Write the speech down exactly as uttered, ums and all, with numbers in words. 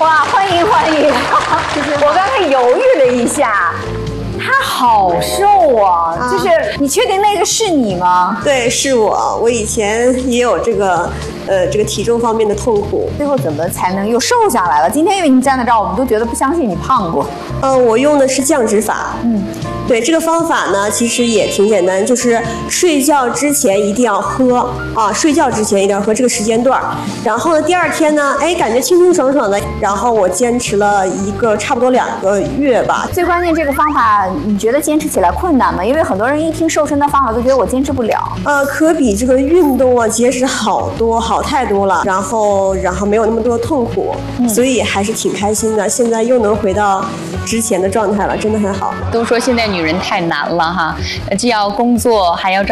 哇，欢迎欢迎！我刚才犹豫了一下，他好瘦啊！啊就是你确定那个是你吗？ 对，是我。我以前也有这个，呃，这个体重方面的痛苦。 最后怎么才能又瘦下来了？今天因为你站在这儿，我们都觉得不相信你胖过。 呃，我用的是降脂法。嗯。对，这个方法呢，其实也挺简单，就是睡觉之前一定要喝啊，睡觉之前一定要喝这个时间段。然后呢，第二天呢，哎，感觉清清爽爽的。然后我坚持了一个差不多两个月吧。 最关键这个方法，你觉得坚持起来困难吗？因为很多人一听瘦身的方法都觉得我坚持不了。 呃，可比这个运动啊节食好多，好太多了。然后，然后没有那么多痛苦，嗯、所以还是挺开心的。现在又能回到之前的状态了，真的很好。 都说现在女人太难了哈，既要工作还要照